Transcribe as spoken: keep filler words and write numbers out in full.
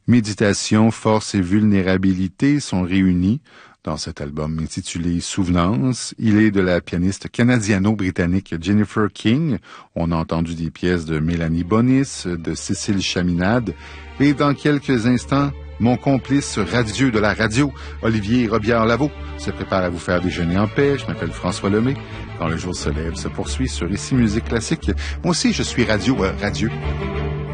Méditation, force et vulnérabilité sont réunis dans cet album intitulé Souvenance. Il est de la pianiste canadiano-britannique Jennifer King. On a entendu des pièces de Mélanie Bonis, de Cécile Chaminade. Et dans quelques instants, mon complice radieux de la radio, Olivier Robillard-Lavaux, se prépare à vous faire déjeuner en paix. Je m'appelle François Lemay. Quand le jour se lève, se poursuit sur Ici Musique Classique. Moi aussi, je suis radio, euh, radieux.